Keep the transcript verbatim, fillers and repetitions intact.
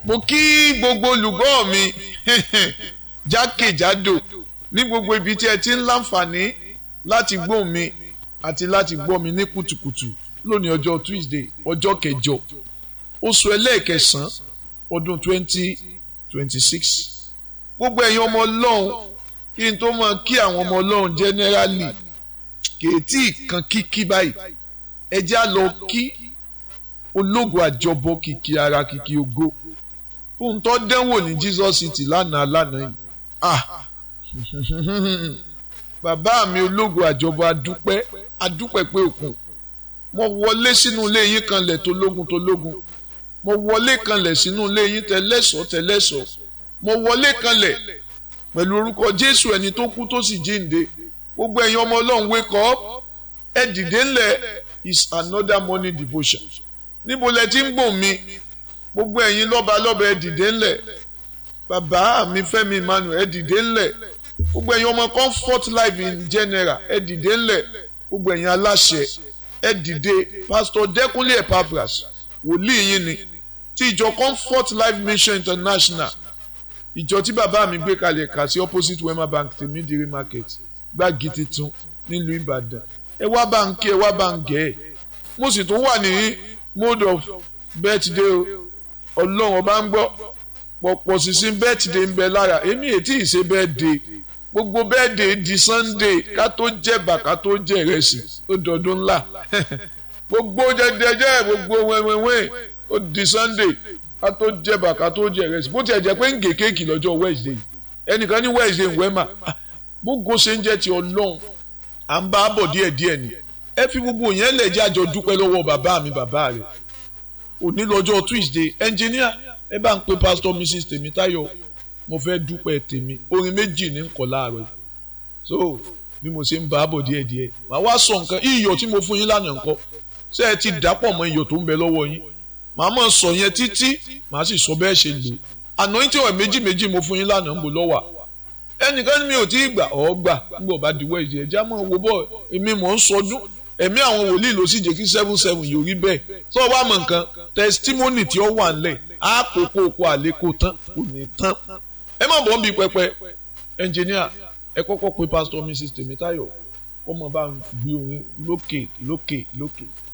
mo kí gbogbo olùgbọ́ mi jákèjádò ní gbogbo ibi tí ẹ ti ń láǹfààní láti gbọ́ mi àti láti gbọ́ mi ní kùtùkùtù lónìí ọjọ́ Tuesday ọjọ́ kẹjọ oṣù ẹlẹ́ẹ̀kẹsàn-án ọdún twenty twenty six. gbogbo ẹ̀yin ọmọ ọlọ́run kí n tó máa kí àwọn ọmọ ọlọ́run generally kèétí kan kíkí báyìí ẹ já lọ kí ológo àjọbọ kìkì ara kìkì ògo ohun tó dẹ́wò ní Jesus City lánàá lánàá yìí ah bàbá mi ológo àjọbọ adúpẹ́ adúpẹ́ pé òkun mo wọlé sínú ilé yín kanlẹ̀ tó lógun tó lógun mo wọlé kanlẹ̀ sínú ilé yín tẹlẹ́sọ̀ tẹlẹ́sọ̀ mo wọlé kanlẹ̀ pẹ̀lú orúkọ Jésù ẹni tó kú tó sì jíǹde gbogbo ẹ̀yin ọmọ Ọlọ́run wake up ẹ dìde ńlẹ̀ is another morning devotion níbo lẹ ti ń gbọ̀n mi gbogbo ẹ̀yin lọ́ba lọ́ba ẹ dìde ńlẹ̀ bàbá mi Fẹ́mi Emmanuel ẹ dìde ńlẹ̀ gbogbo ẹ̀yin ọmọ Comfort Life in general ẹ dìde ńlẹ̀ gbogbo ẹ̀yin aláṣẹ ẹ dìde Pastor Dẹ́kunlé Epaphras wòlíì yín ni ti ìjọ Comfort Life Mission International ìjọ tí bàbá mi gbé kalẹ̀ kà sí opposite Wema Bank Tèmídìrí market gbági titun nílùú Ìbàdàn ẹ wá bá ń kí ẹ wá bá ń gẹ̀ ẹ́ mo sì tún wà ní mode of birthday o ọlọ́run ọba ń gbọ́ pọ̀pọ̀ sísìn birthday ń bẹ lára èmi ètí ìṣe birthday gbogbo birthday di Sunday ká tó jẹ̀bà ká tó jẹ ìrẹsì ó dọ̀dún ńlá gbogbo jẹjẹjẹ gbogbo wẹ́wẹ́wẹ́ ó di Sunday ká tó jẹ̀bà ká tó jẹ ìrẹsì bó tiẹ̀ jẹ́ pé ń gé kéèkì lọ́jọ́ Wednesday ẹnìkan ní Wednesday ń wẹ́mà gbogbo ṣe ń jẹ́ ti ọlọ́run à ń bá a bọ̀ díẹ̀díẹ̀ ni ẹ fi gbogbo yẹn lẹ̀ jẹ́ àjọ dúpẹ́ lọ́wọ́ bàbá mi bàbá rẹ̀ òní lọ́jọ́ Tuesday engineer ẹ bá ń pe Pastor Mrs Tèmítáyọ̀ mo fẹ́ dúpẹ́ tèmi orin méjì ní ń kọ láàárọ̀ so bí mo ṣe ń bá a bọ̀ díẹ̀díẹ̀ màá wá sọ nǹkan iyọ̀ tí mo fún yín lánàá nǹkan ṣé ẹ ti dàpọ̀ mọ́ iyọ̀ tó ń bẹ lọ́wọ́ yín màá mọ̀ sọ yẹn títí màá sì sọ bẹ́ẹ̀ ṣe lò anointing oil méjì méjì mo fún yín lánàá ń bò lọ́wọ́ ẹnìkan ní mi ò tí ì gbà ọ́ gbà nígbà bá di Wednesday ẹ̀já mọ̀ wo bọ́ èmi mò ń sọdún ẹ̀mí àwọn wòlíì ló sì jẹ́ kí seven seven yóò rí bẹ́ẹ̀ tó o bá mọ̀ nǹkan testimony tí ó wà ńlẹ̀ á kókó oko àlékò tán kò ní tán ẹ má bọ̀ ń bi pẹpẹ engineer ẹ kọ́kọ́ pe Pastor Mrs Tèmítáyọ̀ ọmọ bá ń gbé orin lókè lókè lókè.